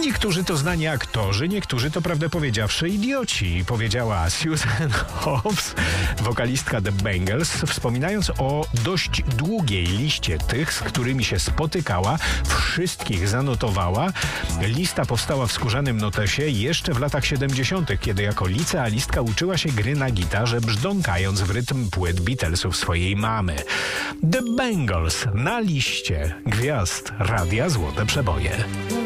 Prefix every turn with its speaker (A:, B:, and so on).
A: Niektórzy to znani aktorzy, niektórzy to prawdę powiedziawszy idioci, powiedziała Susan Hoffs, wokalistka The Bangles, wspominając o dość długiej liście tych, z którymi się spotykała, wszystkich zanotowała. Lista powstała w skórzanym notesie jeszcze w latach 70., kiedy jako licealistka uczyła się gry na gitarze, brzdąkając w rytm płyt Beatlesów swojej mamy. The Bangles na liście gwiazd Radia Złote Przeboje.